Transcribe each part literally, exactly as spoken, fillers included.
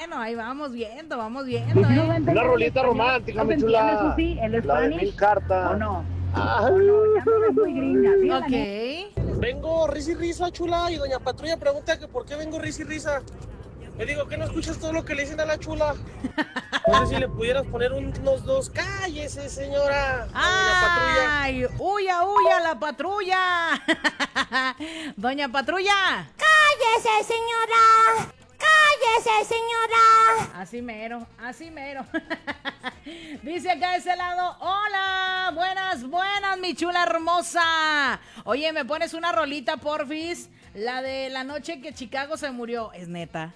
bueno, ahí vamos viendo, vamos viendo. ¿eh? Una rolita romántica, mi chula. Eso sí, el La de mil cartas. ¿O no? Ah. ¿O no? Ya no es muy gringa. Dígale. Ok. Vengo risa y risa, chula, y doña Patrulla pregunta que por qué vengo risa y risa. Le digo que no escuchas todo lo que le dicen a la chula. No sé si le pudieras poner unos dos. ¡Cállese, señora! A ¡Ay! ¡Huya, huya la patrulla! Doña Patrulla. ¡Cállese, señora! ¡Cállese, señora! Así mero, así mero. Dice acá de ese lado, hola, buenas, buenas, mi chula hermosa. Oye, ¿me pones una rolita, porfis? La de la noche que Chicago se murió. Es neta.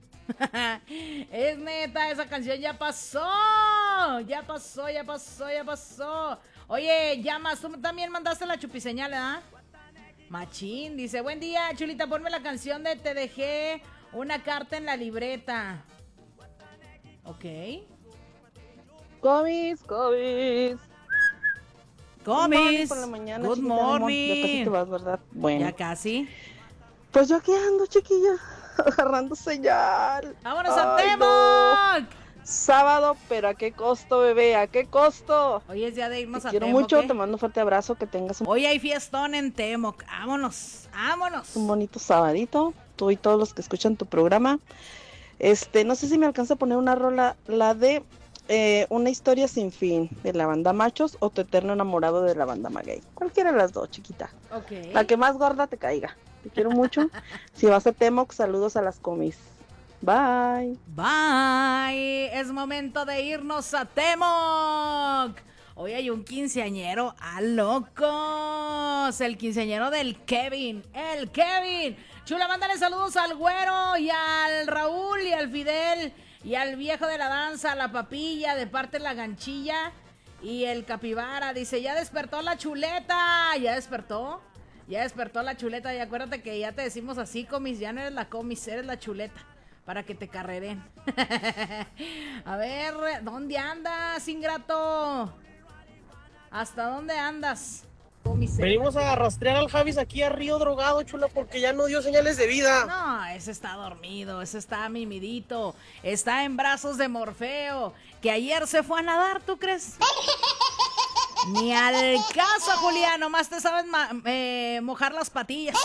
Es neta, esa canción ya pasó. Ya pasó, ya pasó, ya pasó. Oye, llamas, tú también mandaste la chupiseñal, ¿verdad? Machín, dice, buen día, chulita, ponme la canción de Te dejé una carta en la libreta. Ok. Comis, comis. Comis. Por la mañana, Good chiquita, morning. Ya casi te vas, ¿verdad? Bueno. Ya casi. Pues yo aquí ando, chiquilla, agarrando señal. ¡Vámonos a Ay, Temoc! no. Sábado, pero ¿a qué costo, bebé? ¿A qué costo? Hoy es día de irnos te a quiero Temoc. mucho, ¿eh? te mando un fuerte abrazo, que tengas un, Hoy hay fiestón en Temoc. Vámonos, vámonos. un bonito sabadito, tú y todos los que escuchan tu programa. Este, no sé si me alcanza a poner una rola, la de eh, Una historia sin fin, de la banda Machos, o Tu eterno enamorado de la banda Maguey. Cualquiera de las dos, chiquita. Ok. La que más gorda te caiga. Te quiero mucho. Si vas a Temoc, saludos a las comis. Bye. Bye. Es momento de irnos a Temoc. Hoy hay un quinceañero a locos. El quinceañero del Kevin. El Kevin. Chula, mándale saludos al Güero y al Raúl y al Fidel y al viejo de la danza, a la Papilla, de parte de la Ganchilla y el Capibara. Dice, ya despertó la chuleta. ¿Ya despertó? Ya despertó la chuleta. Y acuérdate que ya te decimos así, comis. Ya no eres la comis, eres la chuleta. Para que te carreren. A ver, ¿dónde andas, ingrato? ¿Hasta dónde andas? Venimos a rastrear al Javis aquí a Río Drogado, chula, porque ya no dio señales de vida. No, ese está dormido, ese está mimidito. Está en brazos de Morfeo, que ayer se fue a nadar, ¿tú crees? Ni al caso, Julián, nomás te sabes ma- eh, mojar las patillas.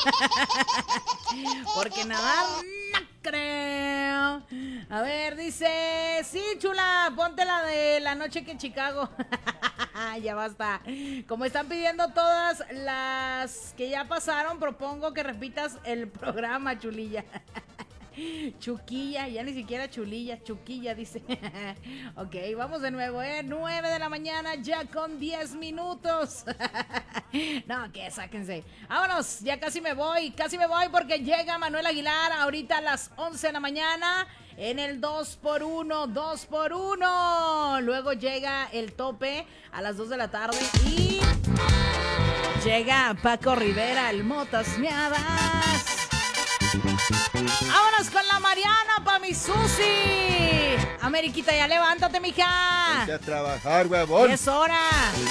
Porque nadar, no creo. A ver, dice, sí, chula, ponte la de La noche que en Chicago. Ya basta. Como están pidiendo todas las que ya pasaron, propongo que repitas el programa, chulilla. Chuquilla, ya ni siquiera chulilla, chuquilla dice. Ok, vamos de nuevo, ¿eh? nueve de la mañana, ya con diez minutos. No, que sáquense. Vámonos, ya casi me voy, casi me voy porque llega Manuel Aguilar ahorita a las once de la mañana en el dos por uno, dos por uno. Luego llega el tope a las dos de la tarde y llega Paco Rivera, el Motas Miadas. Vámonos con la Mariana pa' mi Susi. Ameriquita, ya levántate, mija. Vete a trabajar, huevón. Es hora.